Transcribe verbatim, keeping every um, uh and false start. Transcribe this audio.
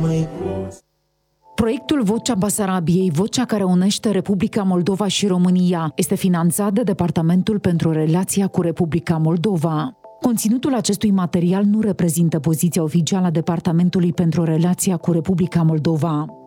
mai poți. Proiectul Vocea Basarabiei, vocea care unește Republica Moldova și România, este finanțat de Departamentul pentru Relația cu Republica Moldova. Conținutul acestui material nu reprezintă poziția oficială a Departamentului pentru Relația cu Republica Moldova.